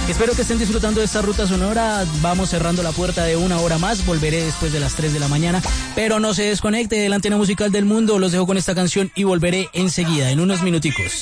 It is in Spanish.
Espero que estén disfrutando de esta ruta sonora. Vamos cerrando la puerta de una hora más. Volveré después de las 3 de la mañana. Pero no se desconecte de la antena musical del mundo. Los dejo con esta canción y volveré enseguida, en unos minuticos.